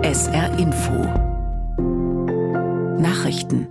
SR Info Nachrichten.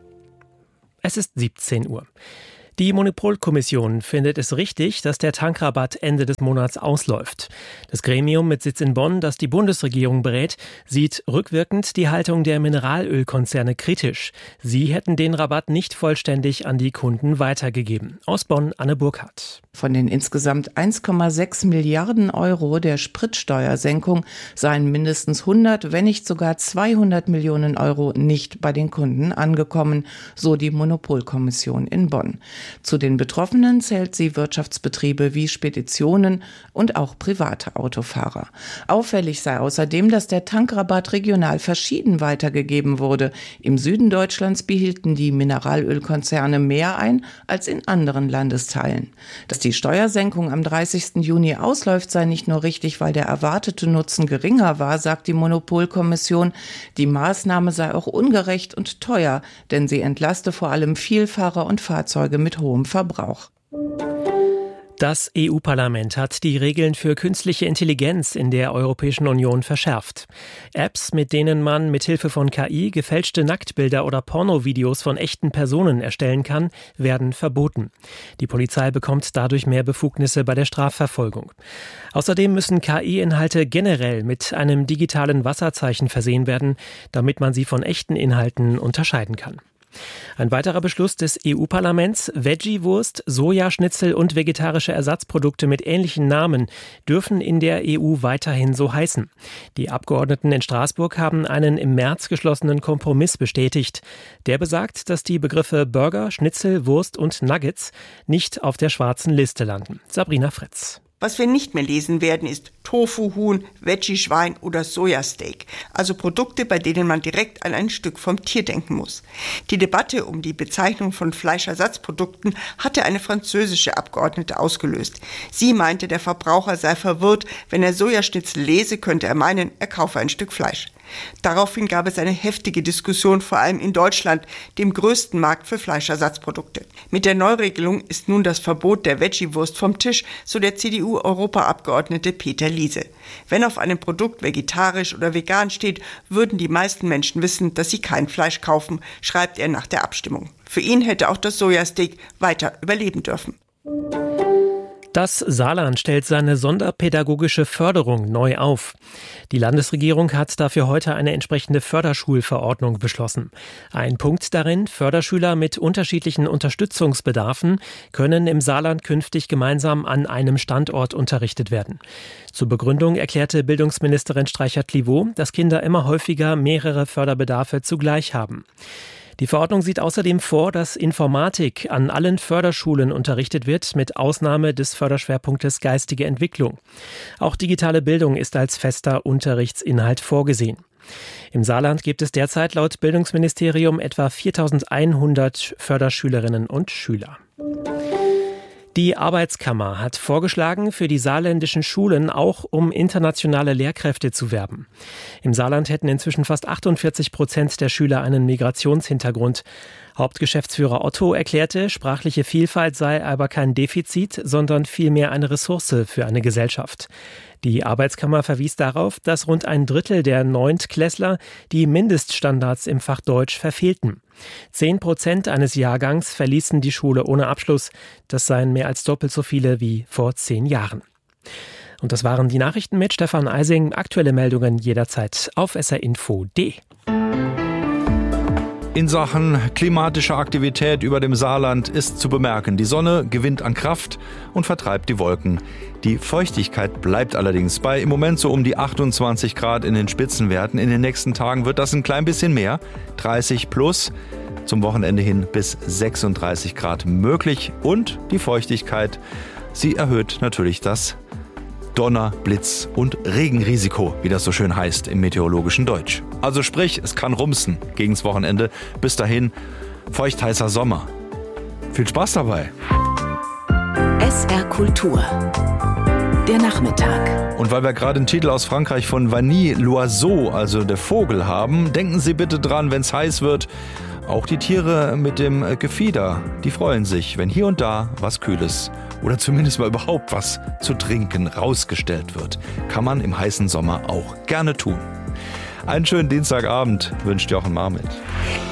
Es ist 17 Uhr. Die Monopolkommission findet es richtig, dass der Tankrabatt Ende des Monats ausläuft. Das Gremium mit Sitz in Bonn, das die Bundesregierung berät, sieht rückwirkend die Haltung der Mineralölkonzerne kritisch. Sie hätten den Rabatt nicht vollständig an die Kunden weitergegeben. Aus Bonn, Anne Burkhardt. Von den insgesamt 1,6 Milliarden Euro der Spritsteuersenkung seien mindestens 100, wenn nicht sogar 200 Millionen Euro nicht bei den Kunden angekommen, so die Monopolkommission in Bonn. Zu den Betroffenen zählt sie Wirtschaftsbetriebe wie Speditionen und auch private Autofahrer. Auffällig sei außerdem, dass der Tankrabatt regional verschieden weitergegeben wurde. Im Süden Deutschlands behielten die Mineralölkonzerne mehr ein als in anderen Landesteilen. Dass die Steuersenkung am 30. Juni ausläuft, sei nicht nur richtig, weil der erwartete Nutzen geringer war, sagt die Monopolkommission. Die Maßnahme sei auch ungerecht und teuer, denn sie entlaste vor allem Vielfahrer und Fahrzeuge mit hohem Verbrauch. Das EU-Parlament hat die Regeln für künstliche Intelligenz in der Europäischen Union verschärft. Apps, mit denen man mithilfe von KI gefälschte Nacktbilder oder Pornovideos von echten Personen erstellen kann, werden verboten. Die Polizei bekommt dadurch mehr Befugnisse bei der Strafverfolgung. Außerdem müssen KI-Inhalte generell mit einem digitalen Wasserzeichen versehen werden, damit man sie von echten Inhalten unterscheiden kann. Ein weiterer Beschluss des EU-Parlaments: Veggie-Wurst, Sojaschnitzel und vegetarische Ersatzprodukte mit ähnlichen Namen dürfen in der EU weiterhin so heißen. Die Abgeordneten in Straßburg haben einen im März geschlossenen Kompromiss bestätigt. Der besagt, dass die Begriffe Burger, Schnitzel, Wurst und Nuggets nicht auf der schwarzen Liste landen. Sabrina Fritz. Was wir nicht mehr lesen werden, ist Tofu-Huhn, Veggie-Schwein oder Sojasteak. Also Produkte, bei denen man direkt an ein Stück vom Tier denken muss. Die Debatte um die Bezeichnung von Fleischersatzprodukten hatte eine französische Abgeordnete ausgelöst. Sie meinte, der Verbraucher sei verwirrt. Wenn er Sojaschnitzel lese, könnte er meinen, er kaufe ein Stück Fleisch. Daraufhin gab es eine heftige Diskussion, vor allem in Deutschland, dem größten Markt für Fleischersatzprodukte. Mit der Neuregelung ist nun das Verbot der Veggie-Wurst vom Tisch, so der CDU-Europaabgeordnete Peter Liese. Wenn auf einem Produkt vegetarisch oder vegan steht, würden die meisten Menschen wissen, dass sie kein Fleisch kaufen, schreibt er nach der Abstimmung. Für ihn hätte auch das Sojasteak weiter überleben dürfen. Das Saarland stellt seine sonderpädagogische Förderung neu auf. Die Landesregierung hat dafür heute eine entsprechende Förderschulverordnung beschlossen. Ein Punkt darin: Förderschüler mit unterschiedlichen Unterstützungsbedarfen können im Saarland künftig gemeinsam an einem Standort unterrichtet werden. Zur Begründung erklärte Bildungsministerin Streichert-Clivaux, dass Kinder immer häufiger mehrere Förderbedarfe zugleich haben. Die Verordnung sieht außerdem vor, dass Informatik an allen Förderschulen unterrichtet wird, mit Ausnahme des Förderschwerpunktes geistige Entwicklung. Auch digitale Bildung ist als fester Unterrichtsinhalt vorgesehen. Im Saarland gibt es derzeit laut Bildungsministerium etwa 4.100 Förderschülerinnen und Schüler. Die Arbeitskammer hat vorgeschlagen, für die saarländischen Schulen auch um internationale Lehrkräfte zu werben. Im Saarland hätten inzwischen fast 48% der Schüler einen Migrationshintergrund. Hauptgeschäftsführer Otto erklärte, sprachliche Vielfalt sei aber kein Defizit, sondern vielmehr eine Ressource für eine Gesellschaft. Die Arbeitskammer verwies darauf, dass rund ein Drittel der Neuntklässler die Mindeststandards im Fach Deutsch verfehlten. 10% eines Jahrgangs verließen die Schule ohne Abschluss. Das seien mehr als doppelt so viele wie vor 10 Jahren. Und das waren die Nachrichten mit Stefan Eising. Aktuelle Meldungen jederzeit auf srinfo.de. In Sachen klimatischer Aktivität über dem Saarland ist zu bemerken: Die Sonne gewinnt an Kraft und vertreibt die Wolken. Die Feuchtigkeit bleibt allerdings bei im Moment so um die 28 Grad in den Spitzenwerten. In den nächsten Tagen wird das ein klein bisschen mehr, 30 plus. Zum Wochenende hin bis 36 Grad möglich. Und die Feuchtigkeit, sie erhöht natürlich das Donner-, Blitz- und Regenrisiko, wie das so schön heißt im meteorologischen Deutsch. Also sprich, es kann rumsen gegens Wochenende. Bis dahin, feuchtheißer Sommer. Viel Spaß dabei. SR Kultur. Der Nachmittag. Und weil wir gerade einen Titel aus Frankreich von Vanille l'Oiseau, also der Vogel, haben, denken Sie bitte dran, wenn es heiß wird, auch die Tiere mit dem Gefieder, die freuen sich, wenn hier und da was Kühles oder zumindest mal überhaupt was zu trinken rausgestellt wird. Kann man im heißen Sommer auch gerne tun. Einen schönen Dienstagabend wünscht Jochen Marmit.